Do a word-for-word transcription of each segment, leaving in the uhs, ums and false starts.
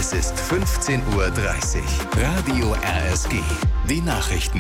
Es ist fünfzehn Uhr dreißig. Radio R S G. Die Nachrichten.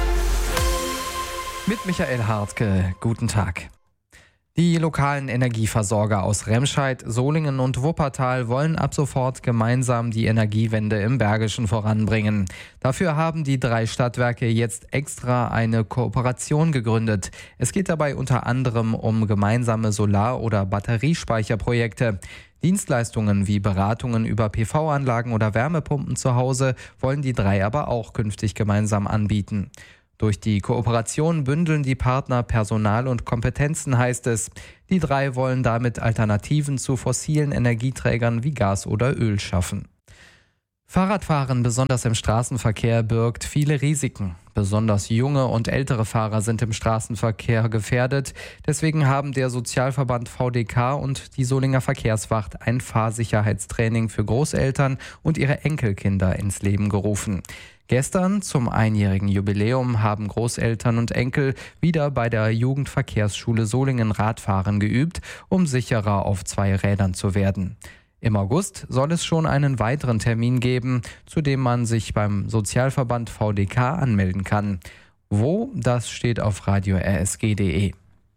Mit Michael Hartke. Guten Tag. Die lokalen Energieversorger aus Remscheid, Solingen und Wuppertal wollen ab sofort gemeinsam die Energiewende im Bergischen voranbringen. Dafür haben die drei Stadtwerke jetzt extra eine Kooperation gegründet. Es geht dabei unter anderem um gemeinsame Solar- oder Batteriespeicherprojekte. Dienstleistungen wie Beratungen über P V-Anlagen oder Wärmepumpen zu Hause wollen die drei aber auch künftig gemeinsam anbieten. Durch die Kooperation bündeln die Partner Personal und Kompetenzen, heißt es. Die drei wollen damit Alternativen zu fossilen Energieträgern wie Gas oder Öl schaffen. Fahrradfahren, besonders im Straßenverkehr, birgt viele Risiken. Besonders junge und ältere Fahrer sind im Straßenverkehr gefährdet. Deswegen haben der Sozialverband V D K und die Solinger Verkehrswacht ein Fahrsicherheitstraining für Großeltern und ihre Enkelkinder ins Leben gerufen. Gestern zum einjährigen Jubiläum haben Großeltern und Enkel wieder bei der Jugendverkehrsschule Solingen Radfahren geübt, um sicherer auf zwei Rädern zu werden. Im August soll es schon einen weiteren Termin geben, zu dem man sich beim Sozialverband V D K anmelden kann. Wo? Das steht auf radio r s g punkt d e.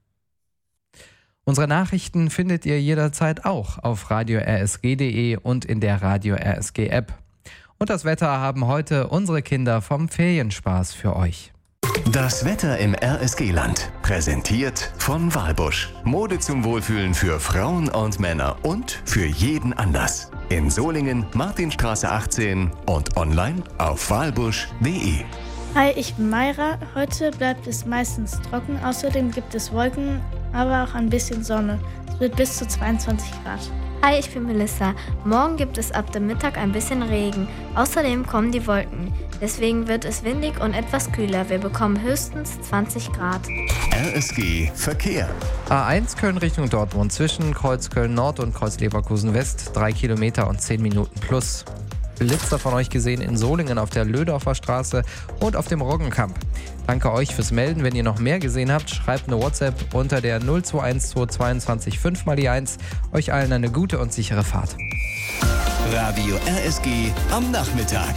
Unsere Nachrichten findet ihr jederzeit auch auf radio r s g punkt d e und in der Radio R S G App. Und das Wetter haben heute unsere Kinder vom Ferienspaß für euch. Das Wetter im R S G-Land. Präsentiert von Walbusch. Mode zum Wohlfühlen für Frauen und Männer und für jeden Anlass. In Solingen, Martinstraße achtzehn und online auf walbusch punkt d e. Hi, ich bin Mayra. Heute bleibt es meistens trocken. Außerdem gibt es Wolken, aber auch ein bisschen Sonne. Es wird bis zu zweiundzwanzig Grad. Hi, ich bin Melissa. Morgen gibt es ab dem Mittag ein bisschen Regen. Außerdem kommen die Wolken. Deswegen wird es windig und etwas kühler. Wir bekommen höchstens zwanzig Grad. R S G Verkehr. A eins Köln Richtung Dortmund zwischen Kreuz Köln Nord und Kreuz Leverkusen West. Drei Kilometer und zehn Minuten plus. Blitzer von euch gesehen in Solingen auf der Lödorfer Straße und auf dem Roggenkamp. Danke euch fürs Melden. Wenn ihr noch mehr gesehen habt, schreibt eine WhatsApp unter der null zwei eins zwei zweiundzwanzig fünf mal die eins. Euch allen eine gute und sichere Fahrt. Radio R S G am Nachmittag.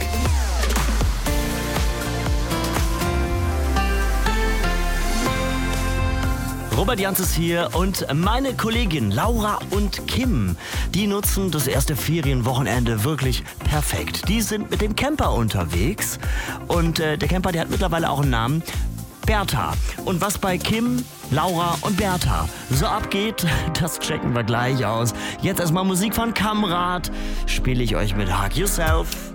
Robert Jans ist hier und meine Kollegin Laura und Kim, die nutzen das erste Ferienwochenende wirklich perfekt. Die sind mit dem Camper unterwegs und äh, der Camper, der hat mittlerweile auch einen Namen, Bertha. Und was bei Kim, Laura und Bertha so abgeht, das checken wir gleich aus. Jetzt erstmal Musik von Kamrat, spiele ich euch mit Hug Yourself.